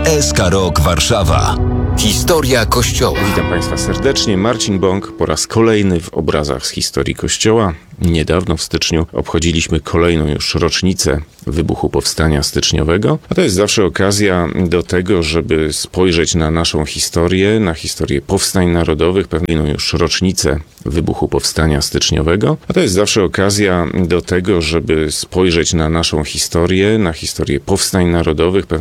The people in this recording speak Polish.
SK Rok Warszawa. Historia Kościoła. Witam Państwa serdecznie. Marcin Bąk po raz kolejny w obrazach z historii Kościoła. Niedawno w styczniu obchodziliśmy kolejną już rocznicę wybuchu Powstania Styczniowego. A to jest zawsze okazja do tego, żeby spojrzeć na naszą historię, na historię powstań narodowych, pewną już rocznicę wybuchu Powstania Styczniowego. A to jest zawsze okazja do tego, żeby spojrzeć na naszą historię, na historię powstań narodowych,